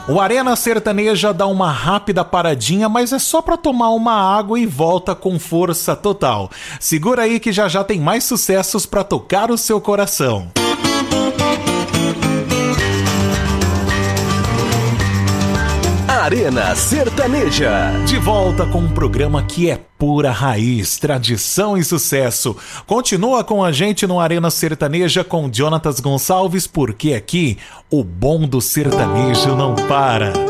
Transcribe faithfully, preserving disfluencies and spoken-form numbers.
O Arena Sertaneja dá uma rápida paradinha, mas é só pra tomar uma água e volta com força total. Segura aí que já já tem mais sucessos pra tocar o seu coração. Arena Sertaneja. De volta com um programa que é pura raiz, tradição e sucesso. Continua com a gente no Arena Sertaneja com Jonatas Gonçalves, porque aqui o bom do sertanejo não para.